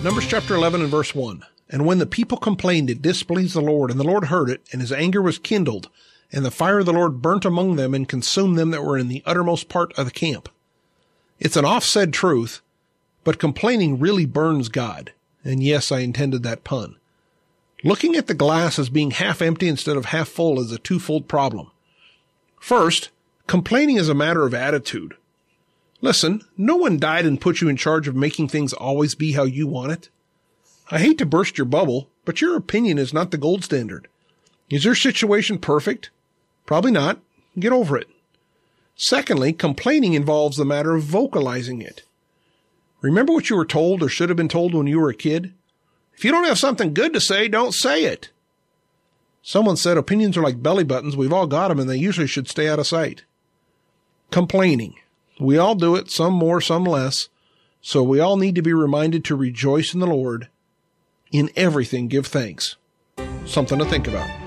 Numbers chapter 11 and verse 1. And when the people complained, it displeased the Lord, and the Lord heard it, and his anger was kindled, and the fire of the Lord burnt among them and consumed them that were in the uttermost part of the camp. It's an oft-said truth, but complaining really burns God. And yes, I intended that pun. Looking at the glass as being half empty instead of half full is a twofold problem. First, complaining is a matter of attitude. Listen, no one died and put you in charge of making things always be how you want it. I hate to burst your bubble, but your opinion is not the gold standard. Is your situation perfect? Probably not. Get over it. Secondly, complaining involves the matter of vocalizing it. Remember what you were told or should have been told when you were a kid? If you don't have something good to say, don't say it. Someone said opinions are like belly buttons. We've all got them, and they usually should stay out of sight. Complaining. We all do it, some more, some less. So we all need to be reminded to rejoice in the Lord. In everything, give thanks. Something to think about.